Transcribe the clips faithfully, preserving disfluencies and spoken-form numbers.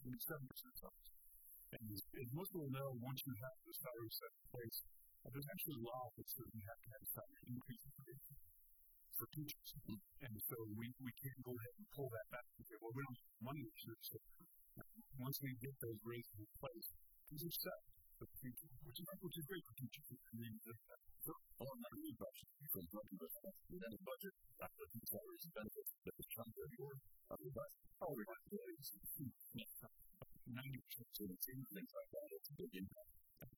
seven percent salaries. And as most people know, once you have the salary set in place, uh, there's actually a law that says you have to have a salary increase for teachers. Mm-hmm. And so we, we can't go ahead and pull that back and say, well, we don't have money this year. So uh, once we get those raises in place, these are set for the future, which is, which is great for teachers. I mean, the on my new budget, because budget within the budget, after the salaries and benefits that is shown there for other budget, probably not days, ninety percent savings, things like that. It's a big impact.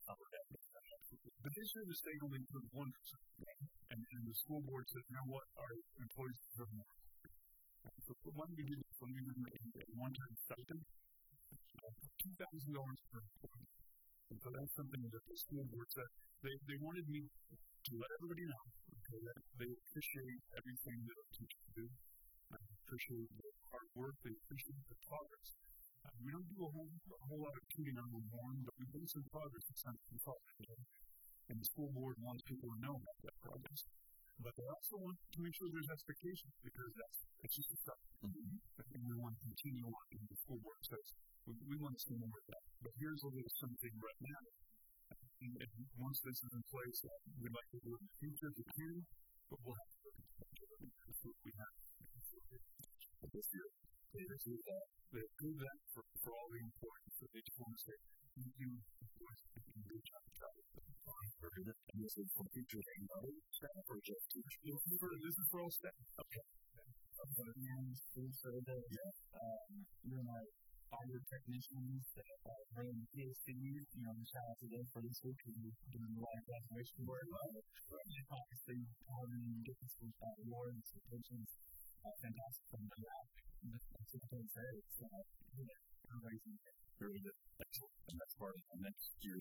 But this year the state only took one percent. And, and the school board said, you know what, our employees deserve more. So why don't we do this? Why don't we do a one-time stipend? two thousand dollars per employee. And so that's something that the school board said. They, they wanted me to let everybody know, okay, that they appreciate everything that our teachers do. They appreciate the hard work. They appreciate the progress. Uh, we don't do a whole, a whole lot of tooting on the horn, but we've done some progress in Central College. And the school board wants people to know about that progress. But they also want to make sure there's expectations, because that's, that's just a start. Mm-hmm. And we want to continue on in the school board says, we, we want to see more of that. But here's a little something right now. And, and once this is in place, uh, we'd like to do it in the future if we can, but we'll have to look at the budget. That's what we have this year. They approved that. They approved that for, for all the employees. So they just want to say, thank you, employees, for doing a good job. And this is for future staff or just teachers? This is for all staff. Okay. And school survey. Yeah. Um, you and I, audio technicians that are running P H Ds, you know, shout out to them for this week because we're doing a lot of graduation work. Right. Obviously, having getting some awards, citations, uh, fantastic from the lab. That's what I can say. It's uh, amazing. Very good. Excellent. And that's part of the next year's